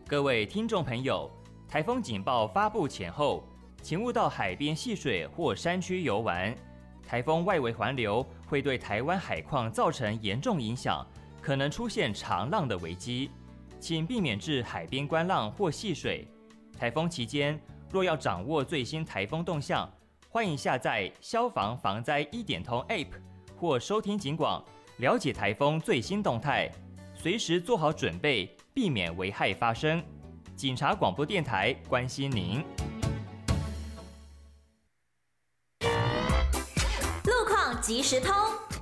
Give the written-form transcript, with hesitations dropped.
各位听众朋友，台风警报发布前后，请勿到海边戏水或山区游玩。台风外围环流会对台湾海况造成严重影响，可能出现长浪的危机，请避免至海边观浪或戏水。台风期间，若要掌握最新台风动向，欢迎下载消防防灾1点通 App 或收听警广，了解台风最新动态，随时做好准备，避免危害发生。警察广播电台关心您。 路况即时通。